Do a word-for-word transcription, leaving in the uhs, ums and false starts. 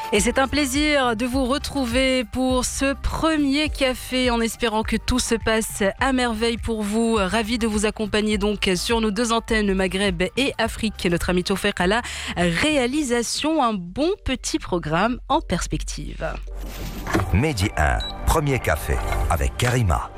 Et c'est un plaisir de vous retrouver pour ce premier café en espérant que tout se passe à merveille pour vous. Ravi de vous accompagner donc sur nos deux antennes Maghreb et Afrique. Notre ami Tawfiq à la réalisation, un bon petit programme en perspective. Midi un, premier café avec Karima.